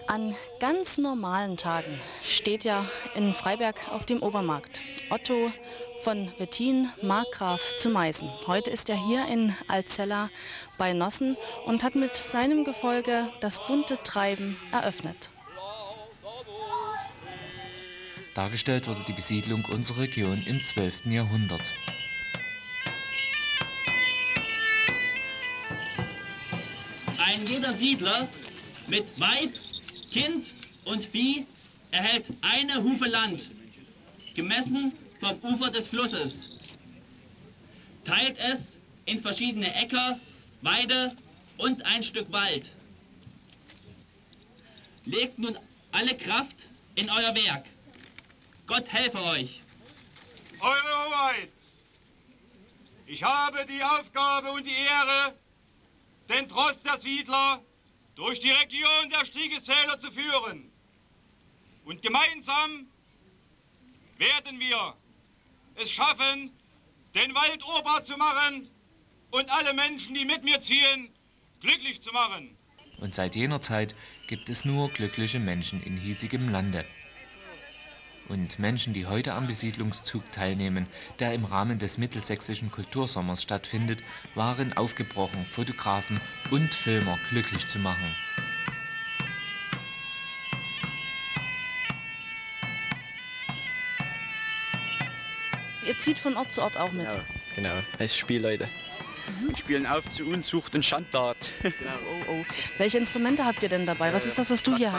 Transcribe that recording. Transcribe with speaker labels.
Speaker 1: An ganz normalen Tagen steht ja in Freiberg auf dem Obermarkt Otto von Wettin, Markgraf zu Meißen. Heute ist er hier in Altzella bei Nossen und hat mit seinem Gefolge das bunte Treiben eröffnet.
Speaker 2: Dargestellt wurde die Besiedlung unserer Region im 12. Jahrhundert.
Speaker 3: Ein jeder Siedler mit Weib, Kind und Vieh erhält eine Hufe Land, gemessen vom Ufer des Flusses, teilt es in verschiedene Äcker, Weide und ein Stück Wald. Legt nun alle Kraft in euer Werk. Gott helfe euch.
Speaker 4: Eure Hoheit, ich habe die Aufgabe und die Ehre, den Trost der Siedler durch die Region der Striegesäler zu führen. Und gemeinsam werden wir es schaffen, den Wald urbar zu machen und alle Menschen, die mit mir ziehen, glücklich zu machen.
Speaker 2: Und seit jener Zeit gibt es nur glückliche Menschen in hiesigem Lande. Und Menschen, die heute am Besiedlungszug teilnehmen, der im Rahmen des Mittelsächsischen Kultursommers stattfindet, waren aufgebrochen, Fotografen und Filmer glücklich zu machen.
Speaker 1: Ihr zieht von Ort zu Ort auch mit?
Speaker 5: Genau. Als Spielleute. Wir spielen auf zu Unzucht und Schandtat.
Speaker 1: Welche Instrumente habt ihr denn dabei? Was ist das, was du hier hast?